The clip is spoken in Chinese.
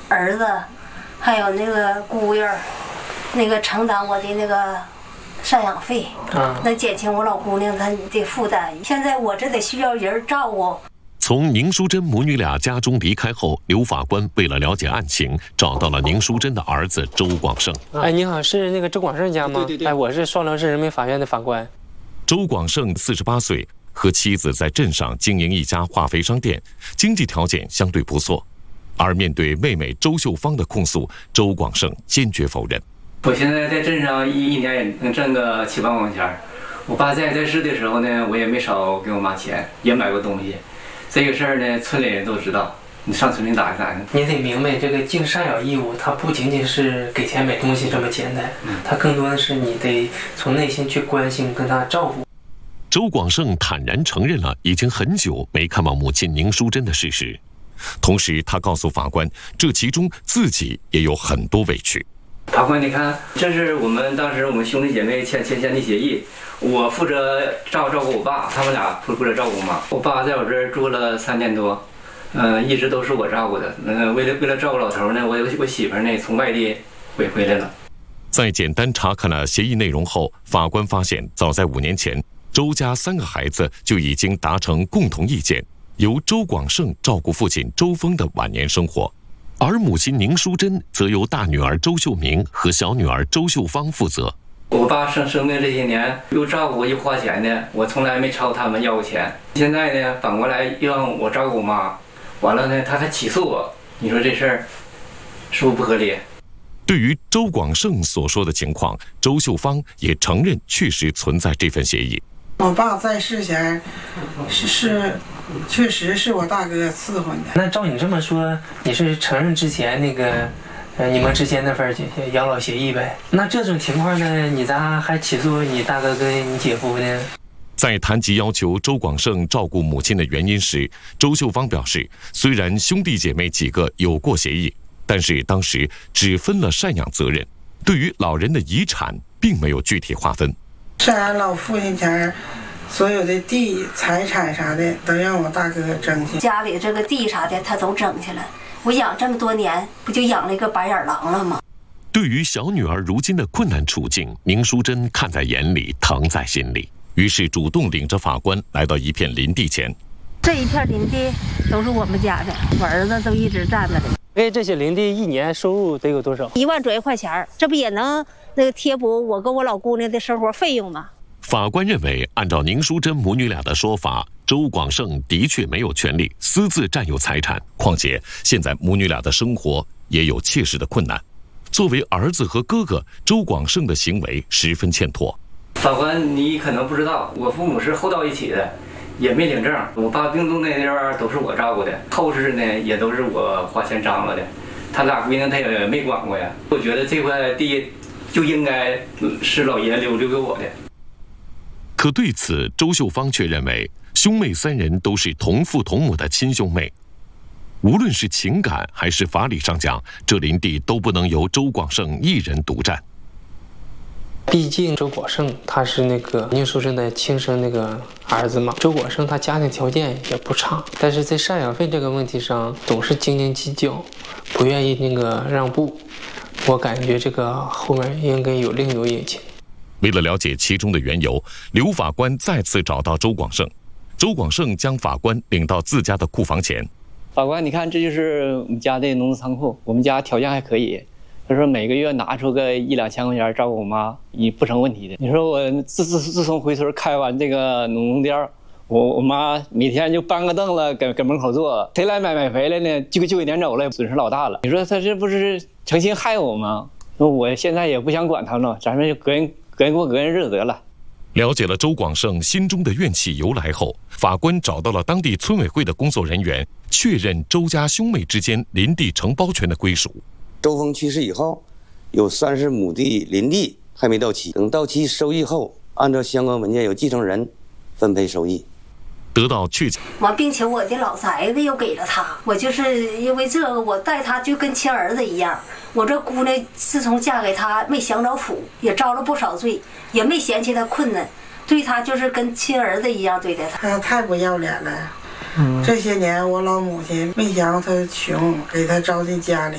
儿子，还有那个姑爷，那个承担我的那个赡养费，能减轻我老姑娘她的负担。现在我这得需要人照顾。 从宁淑珍母女俩家中离开后，刘法官为了了解案情，找到了宁淑珍的儿子周广胜。 哎，你好，是那个周广胜家吗？对。哎，我是双城市人民法院的法官。 周广胜48岁，和妻子在镇上经营一家化肥商店，经济条件相对不错。而面对妹妹周秀芳的控诉，周广胜坚决否认。 我现在在镇上一年也能挣个7、8万块钱。我爸在世的时候呢，我也没少给我妈钱，也买过东西。这个事儿呢，村里人都知道。你上村里打一打去。 你得明白，这个尽赡养义务，它不仅仅是给钱买东西这么简单，它更多的是你得从内心去关心跟他照顾。 周广胜坦然承认了已经很久没看望母亲宁淑珍的事实，同时他告诉法官，这其中自己也有很多委屈。 法官，你看，这是当时我们兄弟姐妹签的协议，我负责照顾我爸，他们俩负责照顾我妈。我爸在我这儿住了3年多，一直都是我照顾的。为了照顾老头呢，我媳妇呢从外地回来了。 在简单查看了协议内容后，法官发现，早在5年前，周家3个孩子就已经达成共同意见，由周广胜照顾父亲周峰的晚年生活。而母亲宁淑珍则由大女儿周秀明和小女儿周秀芳负责。 我爸生病这些年，又照顾我又花钱的，我从来没朝他们要过钱。现在呢，反过来让我照顾我妈，完了呢，他还起诉我，你说这事儿是不是不合理？ 对于周广胜所说的情况，周秀芳也承认确实存在这份协议。 我爸在世前确实是我大哥伺候的。 那照你这么说，你是承认之前那个你们之间那份养老协议呗？那这种情况呢，你咋还起诉你大哥跟你姐夫呢？ 在谈及要求周广胜照顾母亲的原因时，周秀芳表示，虽然兄弟姐妹几个有过协议，但是当时只分了赡养责任，对于老人的遗产并没有具体划分。 赡养老父亲前，所有的地财产啥的都让我大哥争去， 家里这个地啥的他都争去了。我养这么多年，不就养了一个白眼狼了吗？ 对于小女儿如今的困难处境，宁淑珍看在眼里，疼在心里，于是主动领着法官来到一片林地前。 这一片林地都是我们家的，我儿子都一直站着的。 这些林地一年收入得有多少 ？1万左右块钱，这不也能贴补我跟我老姑娘的生活费用吗？ 法官认为，按照宁淑珍母女俩的说法，周广胜的确没有权利私自占有财产，况且现在母女俩的生活也有切实的困难。作为儿子和哥哥，周广胜的行为十分欠妥。 法官，你可能不知道，我父母是后到一起的，也没领证。我爸病重那地方都是我照顾的，后事呢也都是我花钱张罗的。他俩闺女他也没管过呀。我觉得这块地就应该是老爷留给我的。 可对此，周秀芳却认为，兄妹3人都是同父同母的亲兄妹，无论是情感还是法理上讲，这林地都不能由周广胜一人独占。 毕竟周广胜他是那个宁淑珍的亲生那个儿子嘛，周广胜他家庭条件也不差，但是在赡养费这个问题上总是斤斤计较，不愿意那个让步。我感觉这个后面应该另有隐情。 为了了解其中的缘由，刘法官再次找到周广胜。周广胜将法官领到自家的库房前。 法官，你看，这就是我们家的农资仓库，我们家条件还可以。他说每个月拿出个1、2千块钱照顾我妈，也不成问题的。你说我自从回村开完这个农店，我妈每天就搬个凳子搁门口坐，谁来买肥了呢，就给撵走了，损失老大了。你说他这不是诚心害我吗？我现在也不想管他了，咱们就隔人过隔人日子得了。 了解了周广胜心中的怨气由来后，法官找到了当地村委会的工作人员，确认周家兄妹之间林地承包权的归属。 周峰去世以后，有30亩地林地还没到期，等到期收益后，按照相关文件由继承人分配收益。 得到确切完，并且我的老宅子又给了他，我就是因为这个，我待他就跟亲儿子一样。我这姑娘自从嫁给他，没享着福，也遭了不少罪，也没嫌弃他困难，对他就是跟亲儿子一样对待他。 太不要脸了。这些年我老母亲没想让他穷，给他招进家里。